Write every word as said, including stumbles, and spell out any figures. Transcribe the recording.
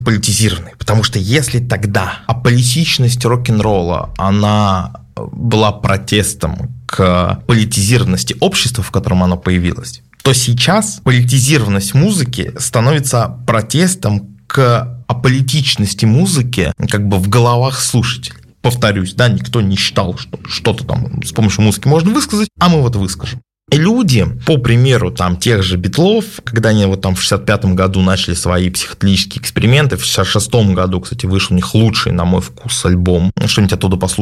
политизированной. Потому что если тогда аполитичность рок-н-ролла, она была протестом к политизированности общества, в котором оно появилось, то сейчас политизированность музыки становится протестом к аполитичности музыки как бы в головах слушателей. Повторюсь, да, никто не считал, что что-то там с помощью музыки можно высказать, а мы вот выскажем. И люди, по примеру там, тех же Битлов, когда они вот там в шестьдесят пятом году начали свои психоделические эксперименты, в шестьдесят шестом году, кстати, вышел у них лучший, на мой вкус, альбом, что-нибудь оттуда послушать.